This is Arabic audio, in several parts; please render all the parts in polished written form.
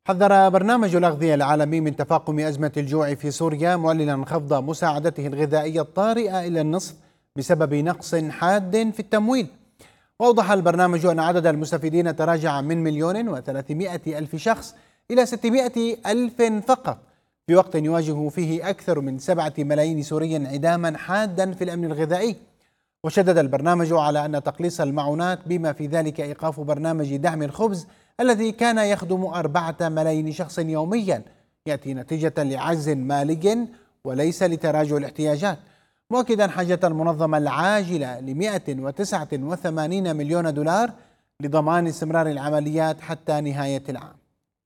حذر برنامج الأغذية العالمي من تفاقم أزمة الجوع في سوريا، معلنا خفض مساعدته الغذائية الطارئة إلى النصف بسبب نقص حاد في التمويل. وأوضح البرنامج أن عدد المستفيدين تراجع من 1,300,000 شخص إلى 600,000 فقط، في وقت يواجه فيه أكثر من 7 ملايين سوري انعداما حادا في الأمن الغذائي. وشدد البرنامج على أن تقليص المعونات بما في ذلك إيقاف برنامج دعم الخبز الذي كان يخدم 4 ملايين شخص يوميا يأتي نتيجة لعجز مالي وليس لتراجع الاحتياجات، مؤكدا حاجة المنظمة العاجلة ل 189 مليون دولار لضمان استمرار العمليات حتى نهاية العام.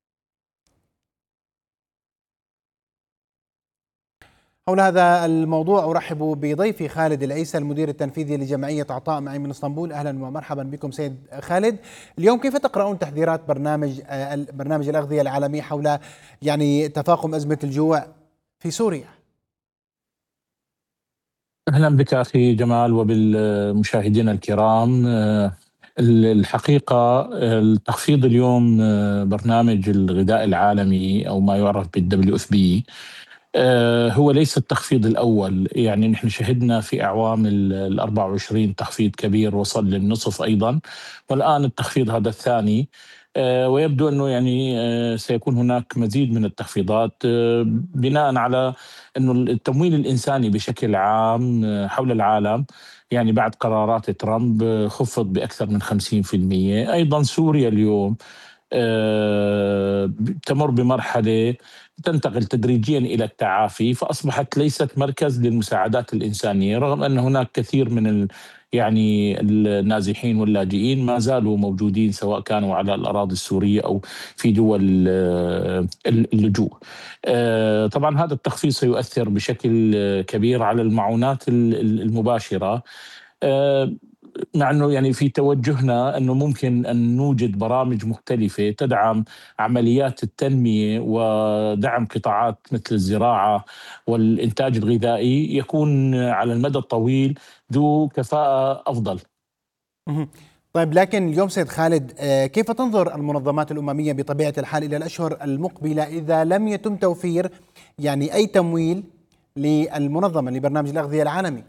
حول هذا الموضوع أرحب بضيفي خالد العيسى المدير التنفيذي لجمعية عطاء معي من اسطنبول. أهلا ومرحبا بكم سيد خالد. اليوم كيف تقرؤون تحذيرات برنامج الأغذية العالمي حول تفاقم أزمة الجوع في سوريا؟ أهلا بك أخي جمال وبالمشاهدين الكرام. الحقيقة التخفيض اليوم برنامج الغذاء العالمي أو ما يعرف بالWFP هو ليس التخفيض الأول. يعني نحن شهدنا في أعوام 24 تخفيض كبير وصل للنصف أيضا، والآن التخفيض هذا الثاني. ويبدو أنه سيكون هناك مزيد من التخفيضات بناء على أنه التمويل الإنساني بشكل عام حول العالم بعد قرارات ترامب خفض بأكثر من 50%. أيضا سوريا اليوم تمر بمرحلة تنتقل تدريجيا إلى التعافي، فأصبحت ليست مركز للمساعدات الإنسانية، رغم أن هناك كثير من النازحين واللاجئين ما زالوا موجودين، سواء كانوا على الأراضي السورية أو في دول اللجوء. طبعا هذا التخفيض سيؤثر بشكل كبير على المعونات المباشرة، مع أنه في توجهنا أنه ممكن أن نوجد برامج مختلفة تدعم عمليات التنمية ودعم قطاعات مثل الزراعة والإنتاج الغذائي يكون على المدى الطويل ذو كفاءة أفضل. طيب، لكن اليوم سيد خالد، كيف تنظر المنظمات الأممية بطبيعة الحال إلى الأشهر المقبلة إذا لم يتم توفير أي تمويل للمنظمة لبرنامج الأغذية العالمي؟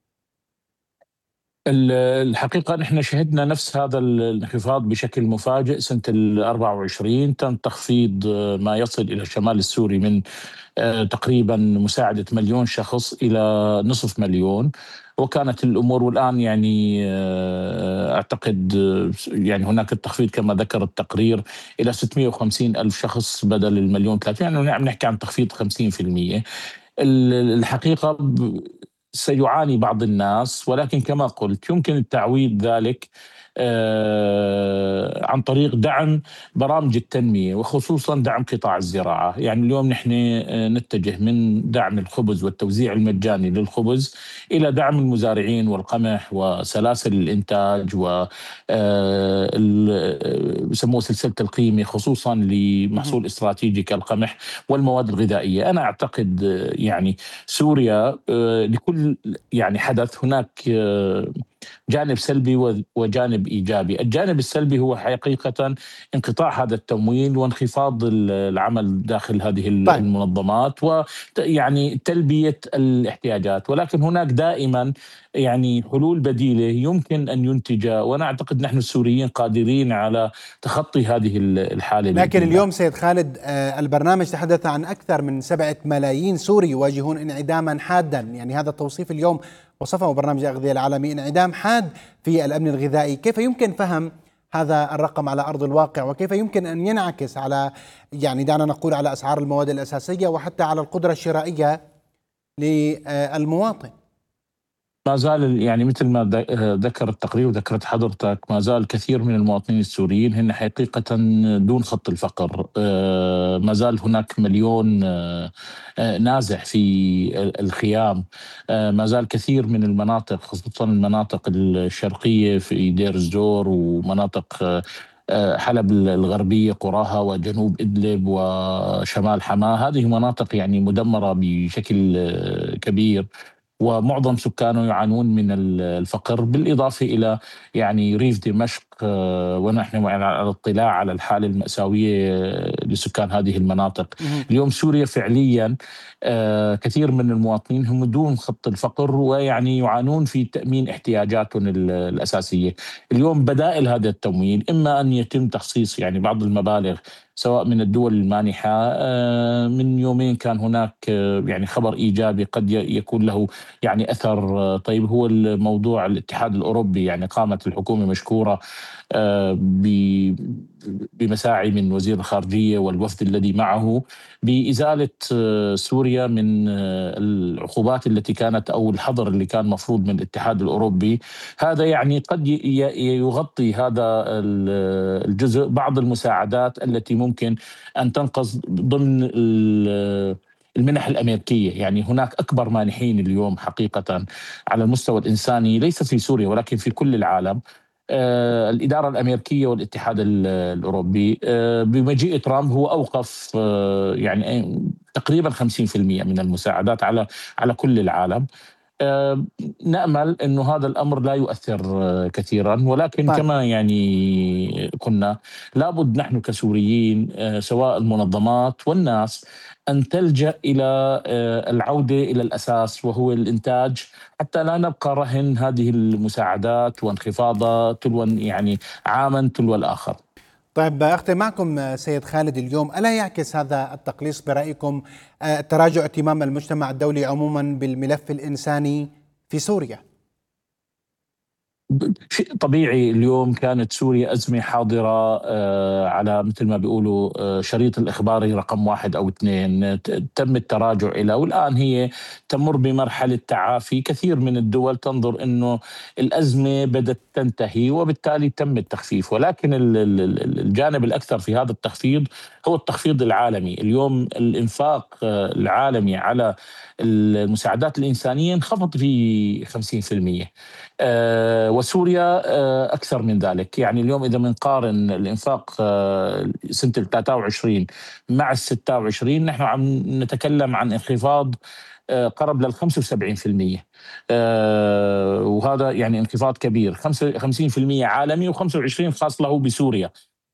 الحقيقة نحن شهدنا نفس هذا الانخفاض بشكل مفاجئ سنة 24. تم تخفيض ما يصل إلى الشمال السوري من تقريبا مساعدة 1,000,000 شخص إلى نصف مليون، وكانت الأمور والآن أعتقد هناك التخفيض كما ذكر التقرير إلى 650,000 شخص بدل 1,300,000. عم نحكي عن تخفيض 50%. الحقيقة سيعاني بعض الناس، ولكن كما قلت يمكن التعويض ذلك عن طريق دعم برامج التنمية وخصوصا دعم قطاع الزراعة. اليوم نحن نتجه من دعم الخبز والتوزيع المجاني للخبز إلى دعم المزارعين والقمح وسلاسل الإنتاج و بسموه سلسلة القيمة، خصوصا لمحصول استراتيجي كالقمح والمواد الغذائية. أنا أعتقد سوريا لكل حدث هناك جانب سلبي وجانب إيجابي. الجانب السلبي هو حقيقة انقطاع هذا التمويل وانخفاض العمل داخل هذه المنظمات تلبية الاحتياجات، ولكن هناك دائما حلول بديلة يمكن أن ينتج، وأنا أعتقد نحن السوريين قادرين على تخطي هذه الحالة. لكن اليوم سيد خالد، البرنامج تحدث عن أكثر من 7 ملايين سوري يواجهون انعداما حادا. هذا التوصيف اليوم وصفه برنامج الأغذية العالمي انعدام حاد في الأمن الغذائي. كيف يمكن فهم هذا الرقم على أرض الواقع، وكيف يمكن أن ينعكس على دعنا نقول على أسعار المواد الأساسية وحتى على القدرة الشرائية للمواطن؟ ما زال مثل ما ذكر التقرير وذكرت حضرتك، ما زال كثير من المواطنين السوريين هن حقيقة دون خط الفقر. ما زال هناك 1,000,000 نازح في الخيام. ما زال كثير من المناطق، خصوصا المناطق الشرقية في دير الزور ومناطق حلب الغربية قراها وجنوب إدلب وشمال حماة، هذه مناطق مدمرة بشكل كبير. ومعظم سكانه يعانون من الفقر، بالإضافة إلى يعني ريف دمشق، ونحن على اطلاع على الحالة المأساوية لسكان هذه المناطق. اليوم سوريا فعليا كثير من المواطنين هم دون خط الفقر، ويعني يعانون في تأمين احتياجاتهم الأساسية. اليوم بدائل هذا التمويل إما أن يتم تخصيص يعني بعض المبالغ سواء من الدول المانحة. من يومين كان هناك يعني خبر إيجابي قد يكون له يعني أثر طيب، هو الموضوع الاتحاد الأوروبي يعني قامت الحكومة مشكورة بمساعي من وزير الخارجية والوفد الذي معه بإزالة سوريا من العقوبات التي كانت أو الحظر اللي كان مفروض من الاتحاد الأوروبي. هذا يعني قد يغطي هذا الجزء بعض المساعدات التي ممكن أن تنقص ضمن المنح الأمريكية. يعني هناك أكبر مانحين اليوم حقيقة على المستوى الإنساني ليس في سوريا ولكن في كل العالم، الإدارة الأمريكية والاتحاد الأوروبي. بمجيء ترامب هو أوقف يعني تقريبا 50% من المساعدات على كل العالم. نأمل أنه هذا الأمر لا يؤثر كثيرا، ولكن طيب. كما يعني قلنا لابد نحن كسوريين سواء المنظمات والناس أن تلجأ إلى العودة إلى الأساس وهو الإنتاج، حتى لا نبقى رهن هذه المساعدات وانخفاضها تلو يعني عاما تلو الآخر. طيب أختم معكم سيد خالد، اليوم ألا يعكس هذا التقليص برأيكم تراجع اهتمام المجتمع الدولي عموما بالملف الإنساني في سوريا؟ شيء طبيعي. اليوم كانت سوريا أزمة حاضرة على مثل ما بيقولوا شريط الإخباري رقم 1 أو 2. تم التراجع إلى، والآن هي تمر بمرحلة تعافي. كثير من الدول تنظر أنه الأزمة بدأت تنتهي وبالتالي تم التخفيف، ولكن الجانب الأكثر في هذا التخفيض هو التخفيض العالمي. اليوم الإنفاق العالمي على المساعدات الإنسانية انخفض في 50%، وسوريا أكثر من ذلك. يعني اليوم إذا بنقارن الإنفاق سنة 23 مع 26 نحن عم نتكلم عن انخفاض قرب لل 75%، وهذا يعني انخفاض كبير. 50% عالمي و25 خاص له بسوريا،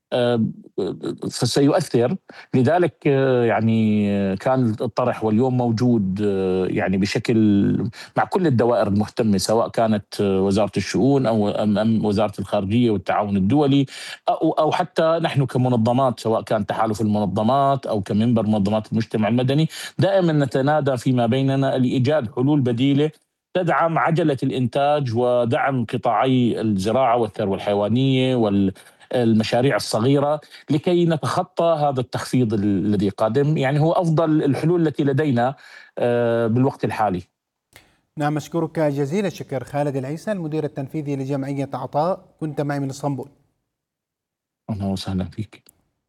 فسيؤثر. لذلك يعني كان الطرح واليوم موجود يعني بشكل مع كل الدوائر المهتمة، سواء كانت وزارة الشؤون أو وزارة الخارجية والتعاون الدولي أو حتى نحن كمنظمات، سواء كان تحالف المنظمات أو كمنبر منظمات المجتمع المدني. دائما نتنادى فيما بيننا لإيجاد حلول بديلة تدعم عجلة الإنتاج ودعم قطاعي الزراعة والثروة الحيوانية المشاريع الصغيرة لكي نتخطى هذا التخفيض الذي قادم. يعني هو أفضل الحلول التي لدينا بالوقت الحالي. نعم، أشكرك جزيل الشكر خالد العيسى المدير التنفيذي لجمعية عطاء، كنت معي من اسطنبول. أهلا وسهلا فيك.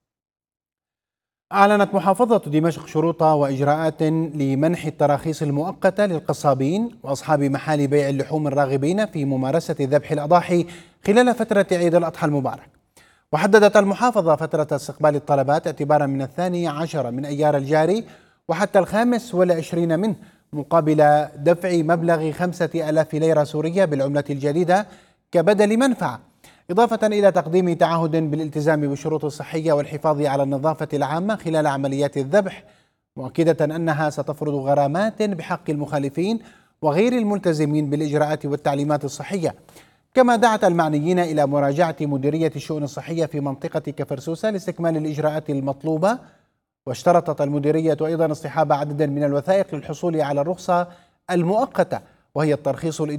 أعلنت محافظة دمشق شروطها وإجراءات لمنح التراخيص المؤقتة للقصابين وأصحاب محال بيع اللحوم الراغبين في ممارسة ذبح الأضاحي خلال فترة عيد الأضحى المبارك. وحددت المحافظة فترة استقبال الطلبات اعتبارا من 12 من أيار الجاري وحتى 25 منه، مقابل دفع مبلغ 5000 ليرة سورية بالعملة الجديدة كبدل منفعة، إضافة إلى تقديم تعهد بالالتزام بالشروط الصحية والحفاظ على النظافة العامة خلال عمليات الذبح، مؤكدة أنها ستفرض غرامات بحق المخالفين وغير الملتزمين بالإجراءات والتعليمات الصحية. كما دعت المعنيين إلى مراجعة مديرية الشؤون الصحية في منطقة كفرسوسة لاستكمال الإجراءات المطلوبة. واشترطت المديرية أيضا اصطحاب عدد من الوثائق للحصول على الرخصة المؤقتة، وهي الترخيص